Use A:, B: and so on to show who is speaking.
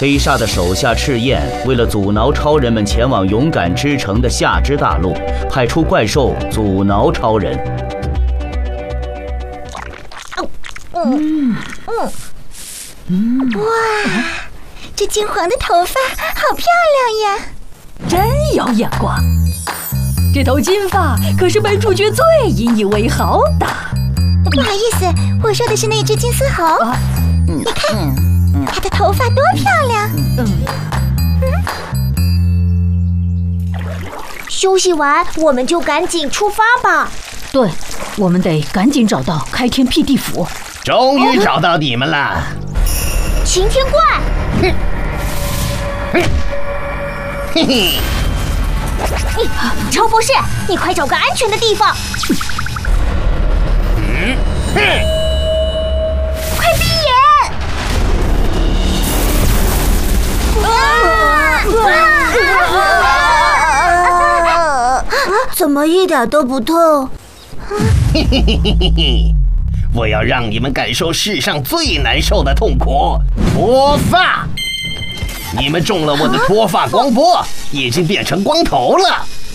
A: 黑煞的手下赤焰为了阻挠超人们前往勇敢之城的夏之大陆，派出怪兽阻挠超人。
B: 哇，这金黄的头发好漂亮呀！
C: 真有眼光。这头金发可是本主角最引以为豪的。
B: 不好意思，我说的是那只金丝猴。你看，它的头发多漂亮。
D: 休息完，我们就赶紧出发吧。
C: 对，我们得赶紧找到开天辟地斧。
E: 终于找到你们了！
D: 擎天怪！
E: 嘿嘿。
D: 超博士，你快找个安全的地方。快闭眼！
B: 怎么一点都不痛？
E: 嘿嘿嘿嘿嘿！我要让你们感受世上最难受的痛苦——脱发。你们中了我的脱发光波，已经变成光头了。